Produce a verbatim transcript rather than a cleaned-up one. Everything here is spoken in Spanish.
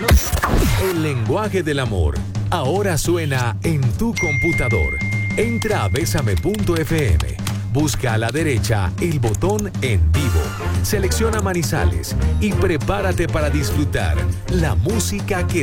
El lenguaje del amor ahora suena en tu computador. Entra a besame punto f m. Busca a la derecha el botón En Vivo. Selecciona Manizales y prepárate para disfrutar la música que